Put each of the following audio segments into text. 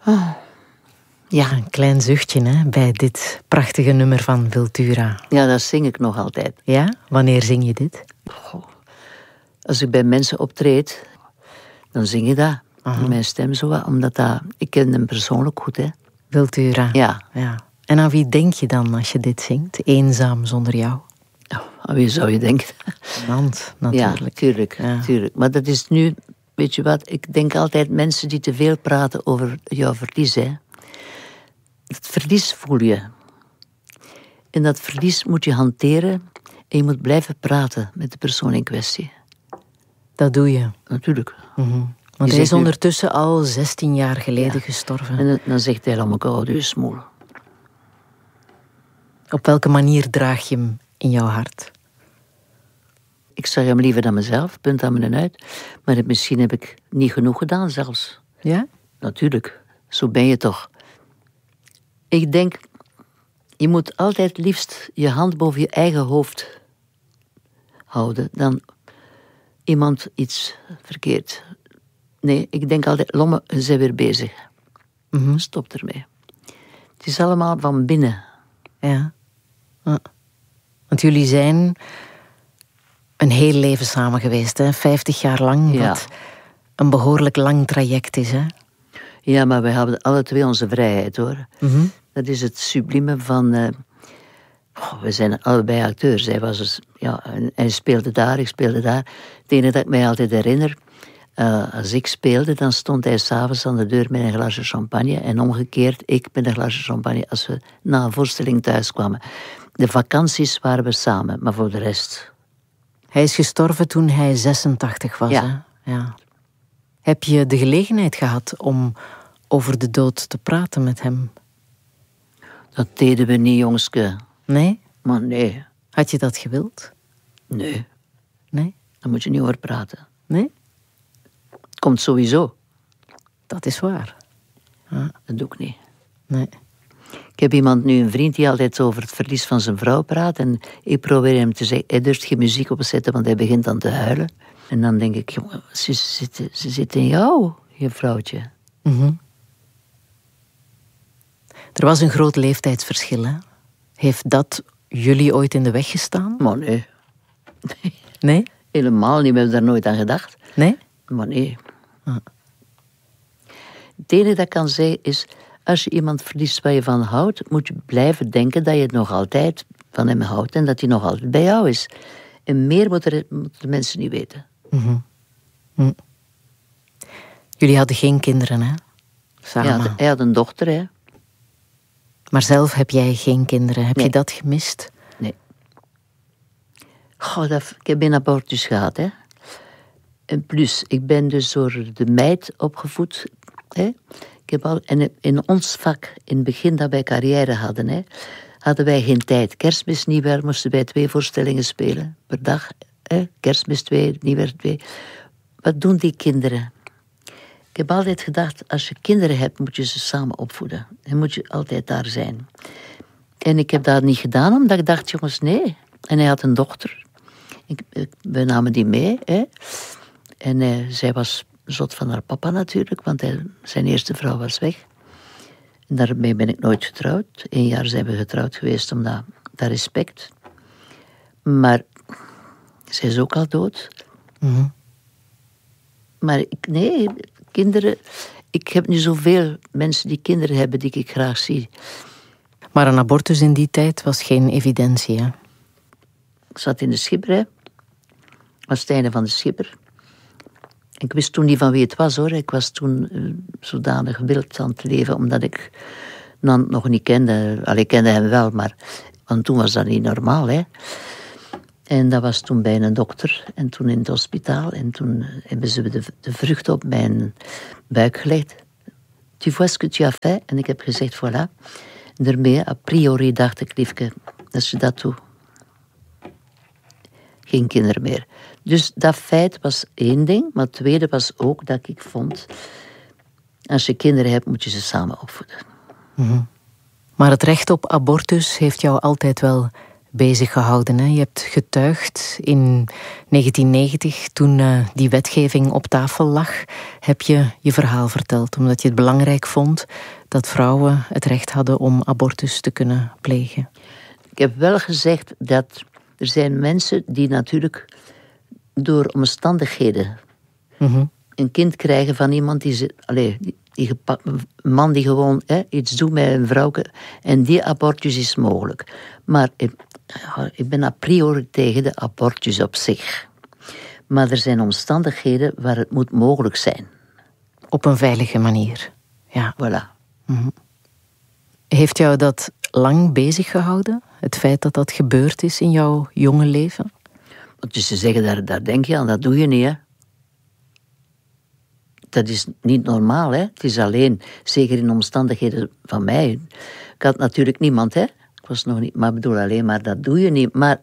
Ja, een klein zuchtje hè, bij dit prachtige nummer van Wiltura. Ja, dat zing ik nog altijd. Ja? Wanneer zing je dit? Als ik bij mensen optreed, dan zing je dat. In mijn stem zo wat, omdat dat... Ik ken hem persoonlijk goed, hè. Wiltura. Ja. En aan wie denk je dan als je dit zingt? Eenzaam zonder jou? Aan wie zou je denken? Nant, natuurlijk. Ja, tuurlijk. Maar dat is nu... Weet je wat? Ik denk altijd mensen die te veel praten over jouw verlies, hè. Het verlies voel je. En dat verlies moet je hanteren en je moet blijven praten met de persoon in kwestie. Dat doe je. Natuurlijk. Want hij is ondertussen al 16 jaar geleden gestorven. En dan zegt hij aan elkaar, du is smoel. Op welke manier draag je hem in jouw hart? Ik zag hem liever dan mezelf, punt aan mijn uit. Maar misschien heb ik niet genoeg gedaan zelfs. Ja? Natuurlijk, zo ben je toch. Ik denk, je moet altijd liefst je hand boven je eigen hoofd houden dan iemand iets verkeerd. Nee, ik denk altijd, Lomme, ze zijn weer bezig. Stop ermee. Het is allemaal van binnen. Ja. Want jullie zijn een heel leven samen geweest, hè? 50 jaar lang, wat een behoorlijk lang traject is, hè? Ja, maar wij hebben alle twee onze vrijheid, hoor. Dat is het sublieme van... we zijn allebei acteurs. Hij speelde daar, ik speelde daar. Het enige dat ik mij altijd herinner... als ik speelde, dan stond hij s'avonds aan de deur met een glasje champagne. En omgekeerd, ik met een glasje champagne als we na een voorstelling thuis kwamen. De vakanties waren we samen, maar voor de rest... Hij is gestorven toen hij 86 was, hè? Ja. Heb je de gelegenheid gehad om over de dood te praten met hem? Dat deden we niet, jongske. Nee? Maar nee. Had je dat gewild? Nee. Nee? Daar moet je niet over praten. Nee? Het komt sowieso. Dat is waar. Ja. Dat doe ik niet. Nee. Ik heb een vriend die altijd over het verlies van zijn vrouw praat. En ik probeer hem te zeggen, hij durft geen muziek opzetten, want hij begint dan te huilen. En dan denk ik, jongen, ze zit in jou, je vrouwtje. Er was een groot leeftijdsverschil, hè? Heeft dat jullie ooit in de weg gestaan? Maar nee. Nee? Helemaal niet, we hebben daar nooit aan gedacht. Nee? Maar nee. Het enige dat ik kan zeggen is... Als je iemand verliest waar je van houdt... moet je blijven denken dat je het nog altijd van hem houdt... en dat hij nog altijd bij jou is. En meer moeten de mensen niet weten. Jullie hadden geen kinderen, hè? Samen. Hij had een dochter, hè. Maar zelf heb jij geen kinderen. Heb je dat gemist? Nee. Ik heb een abortus gehad, hè. En plus, ik ben dus door de meid opgevoed... hè. En in ons vak, in het begin dat wij carrière hadden... Hè, hadden wij geen tijd. Kerstmis, nieuwjaar moesten wij 2 voorstellingen spelen per dag. Hè. Kerstmis 2, nieuwjaar 2. Wat doen die kinderen? Ik heb altijd gedacht, als je kinderen hebt... moet je ze samen opvoeden. En moet je altijd daar zijn. En ik heb dat niet gedaan, omdat ik dacht, jongens, nee. En hij had een dochter. We namen die mee. Hè. En zij was... zot van haar papa natuurlijk, want zijn eerste vrouw was weg. En daarmee ben ik nooit getrouwd. 1 jaar zijn we getrouwd geweest om dat respect. Maar zij is ook al dood. Maar kinderen... Ik heb nu zoveel mensen die kinderen hebben die ik graag zie. Maar een abortus in die tijd was geen evidentie, hè? Ik zat in de Schipper, hè. Was het einde van de Schipper. Ik wist toen niet van wie het was, hoor. Ik was toen zodanig wild aan het leven, omdat ik Nant nog niet kende. Ik kende hem wel, maar... Want toen was dat niet normaal, hè. En dat was toen bij een dokter. En toen in het hospitaal. En toen hebben ze de vrucht op mijn buik gelegd. Tu vois ce que tu as fait? En ik heb gezegd, voilà. En daarmee, a priori, dacht ik, liefke, als je dat doet... geen kinderen meer. Dus dat feit was 1 ding. Maar het tweede was ook dat ik vond... als je kinderen hebt, moet je ze samen opvoeden. Maar het recht op abortus heeft jou altijd wel bezig gehouden. Hè? Je hebt getuigd in 1990, toen die wetgeving op tafel lag, heb je je verhaal verteld, omdat je het belangrijk vond dat vrouwen het recht hadden om abortus te kunnen plegen. Ik heb wel gezegd dat er zijn mensen die natuurlijk door omstandigheden een kind krijgen van iemand een man die gewoon iets doet met een vrouw. En die abortus is mogelijk. Maar ik ben a priori tegen de abortus op zich. Maar er zijn omstandigheden waar het moet mogelijk zijn. Op een veilige manier. Ja. Voilà. Heeft jou dat lang bezig gehouden? Het feit dat dat gebeurd is in jouw jonge leven? Dus ze zeggen, daar denk je aan, dat doe je niet, hè. Dat is niet normaal, hè. Het is alleen, zeker in omstandigheden van mij. Ik had natuurlijk niemand, hè. Ik was nog niet, maar ik bedoel alleen maar, dat doe je niet. Maar,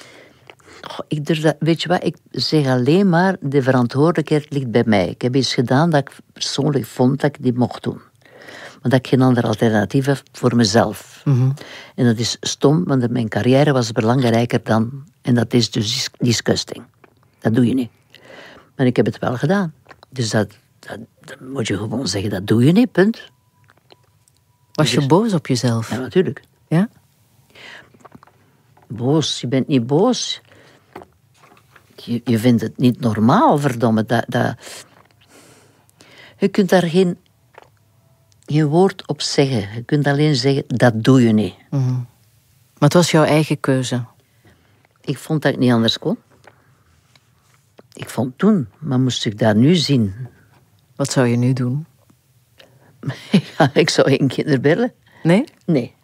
weet je wat, ik zeg alleen maar, de verantwoordelijkheid ligt bij mij. Ik heb iets gedaan dat ik persoonlijk vond dat ik niet mocht doen. Maar dat ik geen ander alternatief heb voor mezelf. En dat is stom, want mijn carrière was belangrijker dan... En dat is dus disgusting. Dat doe je niet. Maar ik heb het wel gedaan. Dus dat moet je gewoon zeggen, dat doe je niet, punt. Was je boos op jezelf? Ja, natuurlijk. Ja? Boos, je bent niet boos. Je vindt het niet normaal, verdomme. Je kunt daar geen woord op zeggen. Je kunt alleen zeggen, dat doe je niet. Maar het was jouw eigen keuze. Ik vond dat ik niet anders kon. Ik vond toen, maar moest ik dat nu zien? Wat zou je nu doen? Ja, ik zou geen kinder willen. Nee? Nee.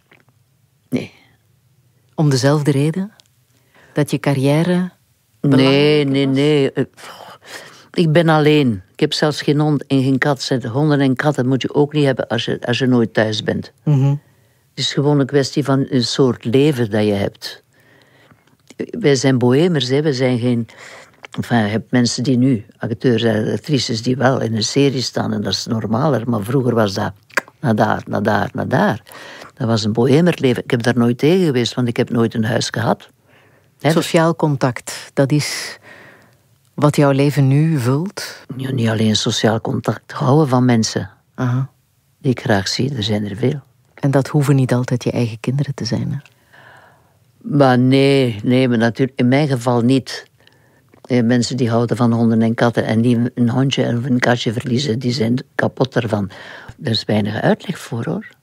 Om dezelfde reden? Dat je carrière... Nee. Ik ben alleen. Ik heb zelfs geen hond en geen kat. Honden en katten moet je ook niet hebben als je nooit thuis bent. Het is gewoon een kwestie van een soort leven dat je hebt. Wij zijn bohemers, hè. We zijn geen... Enfin, je hebt mensen die nu, acteurs en actrices, die wel in een serie staan en dat is normaler. Maar vroeger was dat naar daar. Dat was een bohemerleven. Ik heb daar nooit tegen geweest, want ik heb nooit een huis gehad. Sociaal contact, dat is wat jouw leven nu vult? Ja, niet alleen sociaal contact, houden van mensen. Aha. Die ik graag zie, er zijn er veel. En dat hoeven niet altijd je eigen kinderen te zijn, hè? Maar nee, maar natuurlijk, in mijn geval niet. Mensen die houden van honden en katten en die een hondje of een katje verliezen, die zijn kapot ervan. Er is weinig uitleg voor, hoor.